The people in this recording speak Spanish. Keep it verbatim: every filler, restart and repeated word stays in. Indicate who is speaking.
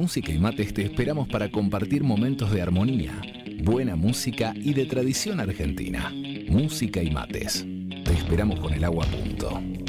Speaker 1: Música y Mates te esperamos para compartir momentos de armonía, buena música y de tradición argentina. Música y Mates. Te esperamos con el agua a punto.